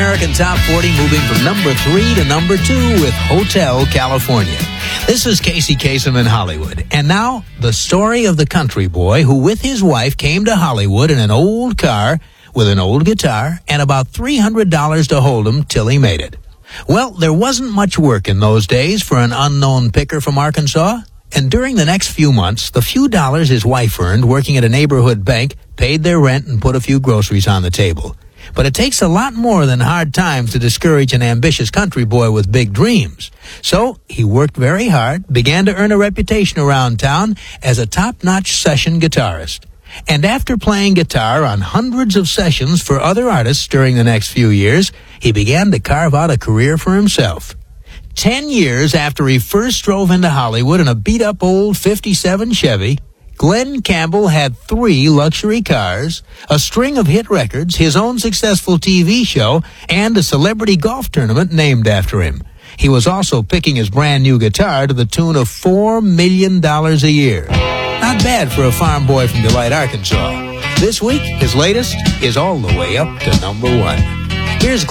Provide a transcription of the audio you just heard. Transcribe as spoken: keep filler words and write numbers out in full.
American Top forty, moving from number three to number two with Hotel California. This is Casey Kasem in Hollywood. And now, the story of the country boy who with his wife came to Hollywood in an old car with an old guitar and about three hundred dollars to hold him till he made it. Well, there wasn't much work in those days for an unknown picker from Arkansas. And during the next few months, the few dollars his wife earned working at a neighborhood bank paid their rent and put a few groceries on the table. But it takes a lot more than hard times to discourage an ambitious country boy with big dreams. So he worked very hard, began to earn a reputation around town as a top-notch session guitarist. And after playing guitar on hundreds of sessions for other artists during the next few years, he began to carve out a career for himself. Ten years after he first drove into Hollywood in a beat-up old fifty-seven Chevy, Glenn Campbell had three luxury cars, a string of hit records, his own successful T V show, and a celebrity golf tournament named after him. He was also picking his brand new guitar to the tune of four million dollars a year. Not bad for a farm boy from Delight, Arkansas. This week, his latest is all the way up to number one. Here's